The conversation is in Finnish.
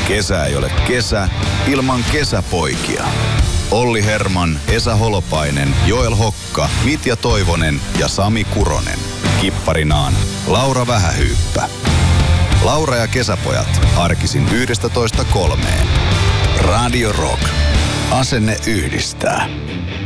Kesä ei ole kesä ilman kesäpoikia. Olli Herman, Esa Holopainen, Joel Hokka, Mitja Toivonen ja Sami Kuronen. Kipparinaan Laura Vähähyyppä. Laura ja kesäpojat arkisin 11:3. Radio Rock. Asenne yhdistää.